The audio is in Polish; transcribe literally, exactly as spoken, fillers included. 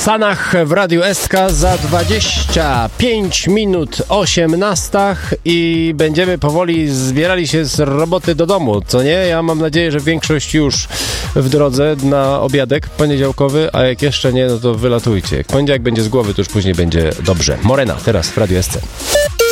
Sanach w Radiu S K za dwadzieścia pięć minut osiemnaście i będziemy powoli zbierali się z roboty do domu, co nie? Ja mam nadzieję, że większość już w drodze na obiadek poniedziałkowy, a jak jeszcze nie, no to wylatujcie. Jak poniedziałek będzie z głowy, to już później będzie dobrze. Morena, teraz w Radiu S C.